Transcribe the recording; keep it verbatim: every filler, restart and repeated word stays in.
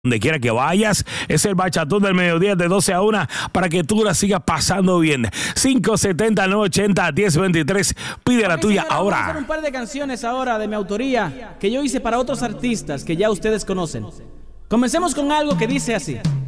Donde quiera que vayas, es el bachatón del mediodía de doce a una para que tú la sigas pasando bien. cinco setenta, nueve ochenta, diez veintitrés. Pide la Ok, tuya señora, vamos a hacer ahora. un par de canciones ahora de mi autoría que yo hice para otros artistas que ya ustedes conocen. Comencemos con algo que dice así.